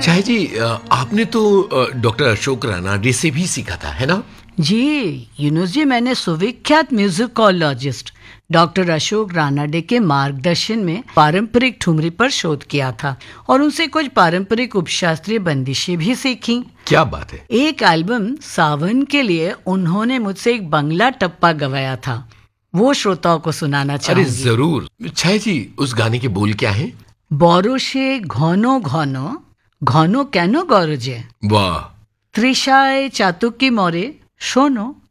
चाहे जी, आपने तो डॉक्टर अशोक रानाडे से भी सीखा था, है ना? जी, यूनुस जी, मैंने सुविख्यात म्यूजिकोलॉजिस्ट डॉक्टर अशोक रानाडे के मार्गदर्शन में पारंपरिक ठुमरी पर शोध किया था और उनसे कुछ पारंपरिक उपशास्त्रीय बंदिशें भी सीखी। क्या बात है! एक एल्बम सावन के लिए उन्होंने मुझसे एक बंगला टप्पा गवाया था, वो श्रोताओं को सुनाना अरे चाहूंगी। जरूर। चाहे जी, उस गाने के बोल क्या हैं? বরষে ঘন ঘন ঘন কেন গরজে वाह! তৃষায় চাতকি মরে শোনো